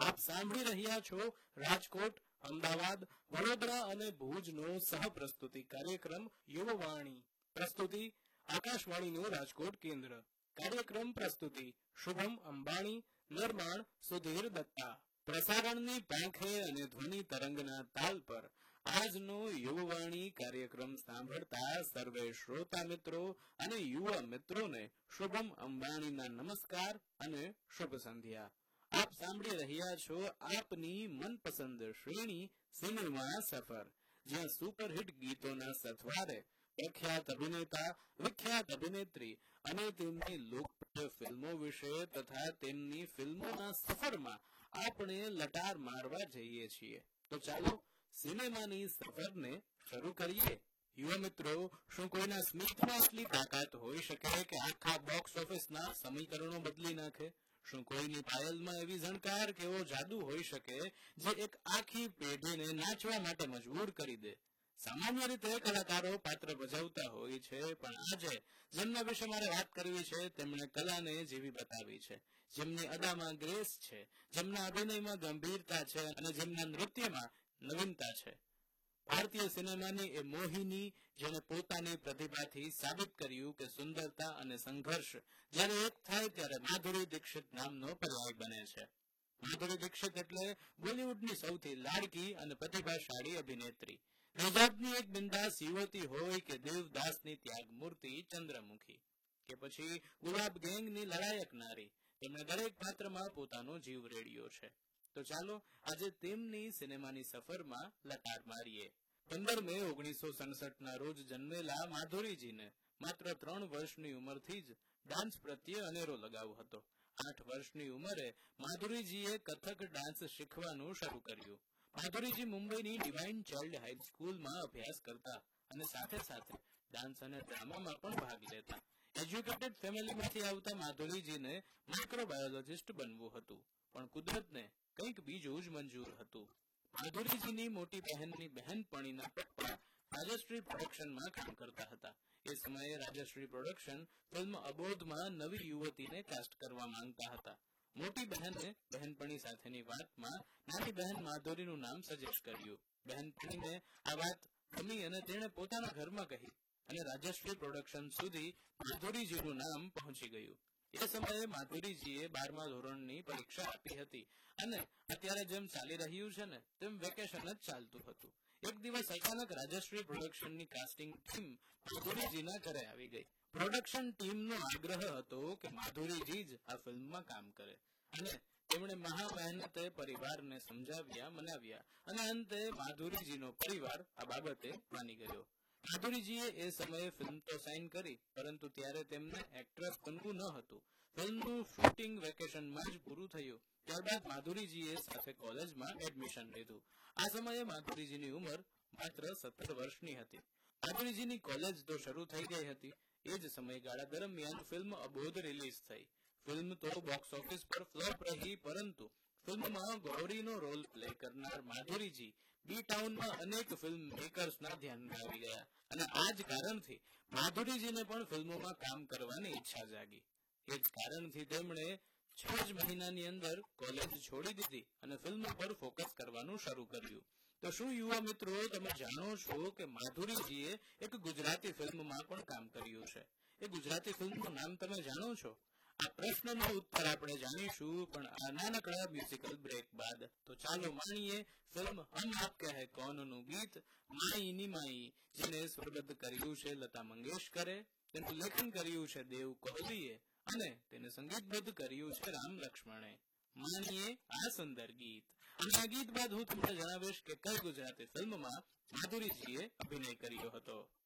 આપ સાંભળી રહ્યા છો રાજકોટ, અમદાવાદ, વડોદરા અને ભુજનો સહપ્રસ્તુતિ કાર્યક્રમ યુવવાણી. પ્રસ્તુતિ આકાશવાણીનું રાજકોટ કેન્દ્ર. કાર્યક્રમ પ્રસ્તુતિ શુભમ અંબાણી, નિર્માણ સુધીર દત્તા. પ્રસારણની પાંખે અને ધ્વનિ તરંગના તાલ પર આજનો યુવવાણી કાર્યક્રમ સાંભળતા સર્વે શ્રોતા મિત્રો અને યુવા મિત્રોને શુભમ અંબાણીના નમસ્કાર અને શુભ સંધ્યા. આપ સાંભળી રહ્યા છો આપની મનપસંદ શ્રેણી સિનેમા સફર, જ્યાં સુપરહિટ ગીતોના સથવારે પ્રખ્યાત અભિનેતા, વિખ્યાત અભિનેત્રી અને તેમની લોકપ્રિય ફિલ્મો વિશે તથા તેમની ફિલ્મોના સફરમાં આપણે લટાર મારવા જઈએ છીએ. તો ચાલો સિનેમાની સફરને શરૂ કરીએ. યુવા મિત્રો, શું કોઈના સ્મિતમાં એટલી તાકાત હોઈ શકે કે આખા બોક્સ ઓફિસના સમીકરણો બદલી નાખે? શું કોઈની પાયલમાં એવી ઝણકાર કે એવો જાદુ હોઈ શકે જે એક આખી પેઢીને નાચવા માટે મજબૂર કરી દે? સામાન્ય રીતે કલાકારો પાત્ર ભજવતા હોય છે, પણ આજે જેમના વિશે મારે વાત કરવી છે તેમણે કલાને જીવી બતાવી છે. જેમની અદામાં ગ્રેસ છે, જેમના અભિનયમાં ગંભીરતા છે અને જેમના નૃત્યમાં નવીનતા છે. ભારતીય સિનેમાની એ મોહિની, જેને પોતાની પ્રતિભાથી સાબિત કર્યું કે સુંદરતા અને સંઘર્ષ જ્યારે એક થાય ત્યારે માધુરી દીક્ષિત નામનો પર્યાય બને છે. માધુરી દીક્ષિત એટલે બોલિવૂડની સૌથી લાડકી અને પ્રતિભાશાળી અભિનેત્રી. ગુજરાતની એક બિંદાસ યુવતી હોય કે દેવદાસની ત્યાગ મૂર્તિ ચંદ્રમુખી, કે પછી ગુલાબ ગેંગની લડાયક નારી, તેમણે દરેક પાત્રમાં પોતાનો જીવ રેડ્યો છે. તો ચાલો આજે તેમની સિનેમાની સફરમાં લટાર મારીએ. 15 મે 1967 ના રોજ જન્મેલા માધુરીજીને માત્ર 3 વર્ષની ઉંમરથી જ ડાન્સ પ્રત્યે અનેરો લગાવ હતો. 8 વર્ષની ઉંમરે માધુરીજીએ કથક ડાન્સ શીખવાનું શરૂ કર્યું. માધુરીજી મુંબઈની ડિવાઇન ચાઇલ્ડ હાઈસ્કૂલમાં અભ્યાસ કરતા અને સાથે સાથે ડાન્સ અને ડ્રામામાં પણ ભાગ લેતા. એજ્યુકેટેડ ફેમિલીમાંથી આવતા માધુરીજીને માઇક્રોબાયોલોજિસ્ટ બનવું હતું, પણ કુદરતને કંઈક બીજું જ મંજૂર હતું. માધુરીજીની મોટી બહેનની બહેનપણીના પપ્પા રાજશ્રી પ્રોડક્શનમાં કામ કરતા હતા. એ સમયે રાજશ્રી પ્રોડક્શન ફિલ્મ અબોધમાં નવી યુવતીને કાસ્ટ કરવા માંગતા હતા. મોટી બહેને બહેનપણી સાથેની વાતમાં નાની બહેન માધુરીનું નામ સજેસ્ટ કર્યું. બહેનપણીને આ વાત ગમી અને તેણે પોતાના ઘરમાં કહી અને રાજશ્રી પ્રોડક્શન સુધી માધુરીજીનું નામ પહોંચી ગયું. એ સમયે માધુરીજીએ 12મા ધોરણની પરીક્ષા આપી હતી અને અત્યારે જેમ ચાલી રહ્યું છે ને તેમ વેકેશન જ ચાલતું હતું. એક દિવસ અચાનક રાજશ્રી પ્રોડક્શનની કાસ્ટિંગ ટીમ માધુરીજીના ઘરે આવી ગઈ. પ્રોડક્શન ટીમનો આગ્રહ હતો કે માધુરીજી જ આ ફિલ્મમાં કામ કરે અને તેમણે મહા મહેનતે પરિવારને સમજાવ્યા, મનાવ્યા અને અંતે માધુરીજીનો પરિવાર આ બાબતે માની ગયો. માધુરીજીએ એ સમયે ફિલ્મ તો સાઇન કરી, પરંતુ ત્યારે તેમને એક્ટ્રેસ બનવું ન હતું. ફિલ્મનું શૂટિંગ વેકેશનમાં જ પૂરું થયું. ત્યારબાદ માધુરીજીએ સાથે કોલેજમાં એડમિશન લીધું. આ સમયે માધુરીજીની ઉંમર માત્ર 17 વર્ષની હતી. માધુરીજીની કોલેજ તો શરૂ થઈ ગઈ હતી. એ જ સમયગાળા દરમિયાન ફિલ્મ અબોધ રિલીઝ થઈ. ફિલ્મ તો બોક્સ ઓફિસ પર ફ્લોપ રહી, પરંતુ ફિલ્મમાં ગૌરીનો રોલ પ્લે કરનાર માધુરીજી બી ટાઉનમાં અનેક ફિલ્મ મેકર્સના ધ્યાનમાં આવી ગયા અને આ જ કારણથી માધુરીજીને પણ ફિલ્મોમાં કામ કરવાની ઈચ્છા જાગી. એ જ કારણથી તેમણે 6 જ મહિનાની અંદર કોલેજ છોડી દીધી અને ફિલ્મ પર ફોકસ કરવાનું શરૂ કર્યું. તો શું યુવા મિત્રો તમે જાણો છો કે માધુરીજીએ એક ગુજરાતી ફિલ્મમાં પણ કામ કર્યું છે? એ ગુજરાતી ફિલ્મનું નામ તમે જાણો છો? આ પ્રશ્નનો ઉત્તર આપણે જાણીશું પણ આ નાનકડા મ્યુઝિકલ બ્રેક બાદ. તો ચાલો માણીએ ફિલ્મ હમ આપકે હૈ કૌનનું ગીત માઈ ની માઈ, જેને સ્વરબદ્ધ કર્યું છે લતા મંગેશકરે, તેનું લેખન કર્યું છે દેવ કોહલીએ અને તેને સંગીતબદ્ધ કર્યું છે રામ લક્ષ્મણે. માણીએ આ સુંદર ગીત. અને આ ગીત બાદ હું તમને જણાવીશ કે કઈ ગુજરાતી ફિલ્મમાં માધુરીજીએ અભિનય કર્યો હતો.